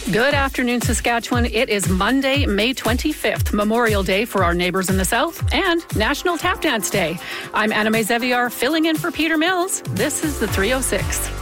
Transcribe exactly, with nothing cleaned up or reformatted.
Good afternoon, Saskatchewan. It is Monday, May twenty-fifth, Memorial Day for our neighbours in the south and National Tap Dance Day. I'm Anna May Zeviar, filling in for Peter Mills. This is the three oh six.